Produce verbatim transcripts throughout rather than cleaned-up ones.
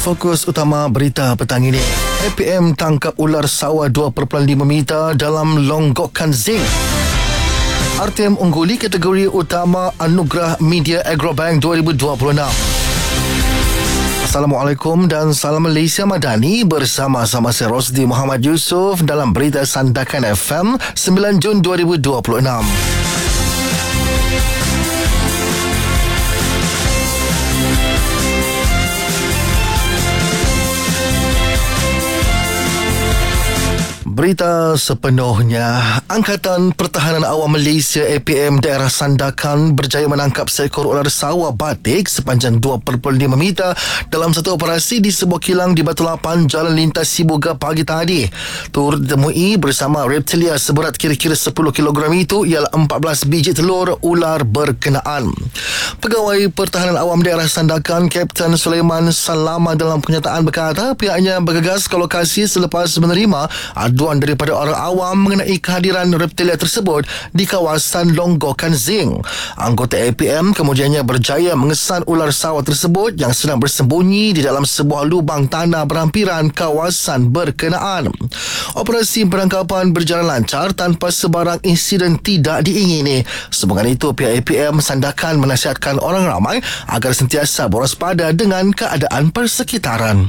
Fokus utama berita petang ini. A P M tangkap ular sawah dua perpuluhan lima meter dalam longgokan zinc. R T M ungguli kategori utama Anugerah Media Agrobank dua ribu dua puluh enam. Assalamualaikum dan salam Malaysia Madani, bersama-sama saya Rosdi Muhammad Yusof dalam Berita Sandakan F M sembilan Jun dua ribu dua puluh enam. Berita sepenuhnya. Angkatan Pertahanan Awam Malaysia A P M Daerah Sandakan berjaya menangkap seekor ular sawah batik sepanjang dua perpuluhan lima meter dalam satu operasi di sebuah kilang di Batu Lapan, Jalan Lintas Sibuga pagi tadi. Turut ditemui bersama reptilia seberat kira-kira sepuluh kilogram itu ialah empat belas biji telur ular berkenaan. Pegawai Pertahanan Awam Daerah Sandakan, Kapten Sulaiman Salama, dalam kenyataan berkata pihaknya bergegas ke lokasi selepas menerima aduan daripada orang awam mengenai kehadiran reptilia tersebut di kawasan longgokan zinc. Anggota A P M kemudiannya berjaya mengesan ular sawah tersebut yang sedang bersembunyi di dalam sebuah lubang tanah berhampiran kawasan berkenaan. Operasi penangkapan berjalan lancar tanpa sebarang insiden tidak diingini. Sebagai itu, pihak A P M Sandakan menasihatkan orang ramai agar sentiasa berwaspada dengan keadaan persekitaran.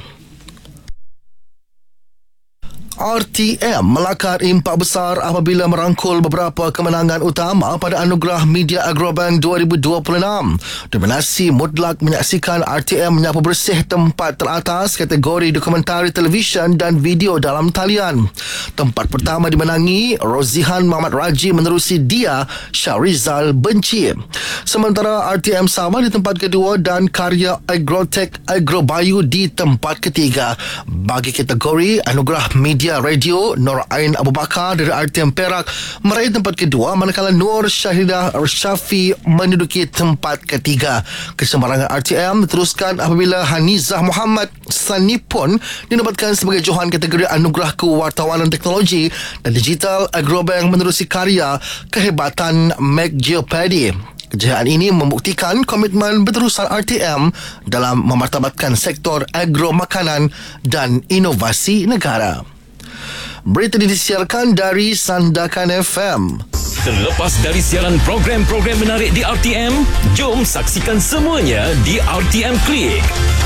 R T M melakar impak besar apabila merangkul beberapa kemenangan utama pada Anugerah Media Agrobank dua ribu dua puluh enam. Dominasi mutlak menyaksikan R T M menyapu bersih tempat teratas kategori dokumentari televisyen dan video dalam talian. Tempat pertama dimenangi Rozihan Muhammad Raji menerusi Dia Syahrizal Benci. Sementara R T M sama di tempat kedua dan Karya Agrotech Agrobayu di tempat ketiga. Bagi kategori Anugerah Media Radio, Nur Ain Abu Bakar dari R T M Perak meraih tempat kedua, manakala Nur Syahidah Syafi menduduki tempat ketiga. Kesembarangan R T M diteruskan apabila Hanizah Muhammad Sanipun dinobatkan sebagai johan kategori Anugerah Kewartawanan Teknologi dan Digital Agrobank menerusi Karya Kehebatan McGeopady. Kejayaan ini membuktikan komitmen berterusan R T M dalam memartabatkan sektor agro makanan dan inovasi negara. Berita ini disiarkan dari Sandakan F M. Terlepas dari siaran program-program menarik di R T M, jom saksikan semuanya di R T M Klik.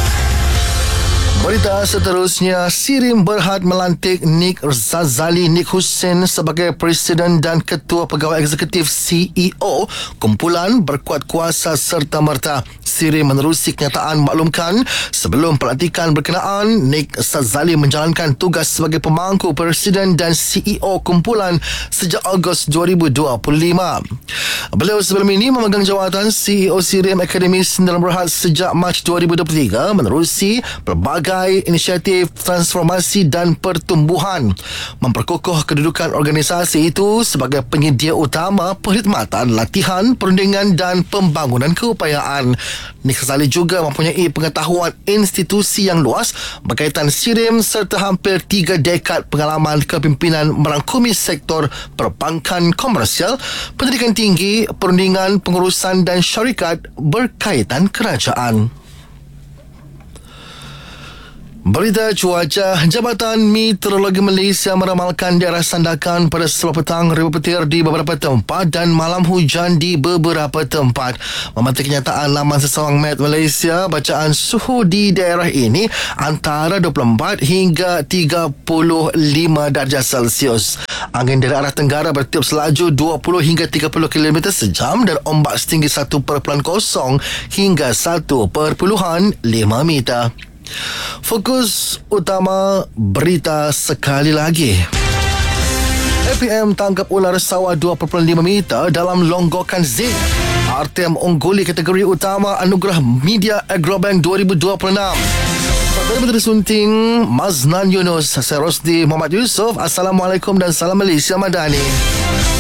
Berita seterusnya, Sirim Berhad melantik Nik Zazali Nik Hussein sebagai Presiden dan Ketua Pegawai Eksekutif C E O Kumpulan Berkuat Kuasa Serta Merta. Sirim menerusi kenyataan maklumkan sebelum pelantikan berkenaan, Nik Zazali menjalankan tugas sebagai pemangku Presiden dan C E O Kumpulan sejak Ogos dua ribu dua puluh lima. Beliau sebelum ini memegang jawatan C E O Sirim Akademis dalam Berhad sejak Mac dua ribu dua puluh tiga menerusi pelbagai inisiatif transformasi dan pertumbuhan, memperkokoh kedudukan organisasi itu sebagai penyedia utama perkhidmatan, latihan, perundingan dan pembangunan keupayaan. Nik Zazali juga mempunyai pengetahuan institusi yang luas berkaitan Sirim serta hampir tiga dekad pengalaman kepimpinan merangkumi sektor perbankan komersial, pendidikan tinggi, perundingan, pengurusan dan syarikat berkaitan kerajaan. Berita cuaca. Jabatan Meteorologi Malaysia meramalkan daerah Sandakan pada Selasa petang ribu petir di beberapa tempat dan malam hujan di beberapa tempat. Memantau kenyataan laman Sesawang Met Malaysia, bacaan suhu di daerah ini antara dua puluh empat hingga tiga puluh lima darjah Celsius. Angin dari arah tenggara bertiup selaju dua puluh hingga tiga puluh kilometer sejam dan ombak setinggi satu perpuluhan kosong hingga satu perpuluhan lima meter. Fokus utama berita sekali lagi. A P M tangkap ular sawah dua perpuluhan lima meter dalam longgokan zinc. R T M ungguli kategori utama Anugerah Media Agrobank dua ribu dua puluh enam. Dari Menteri Sunting Maznan Yunus, saya Rosdi Muhammad Yusof. Assalamualaikum dan salam Malaysia Madani.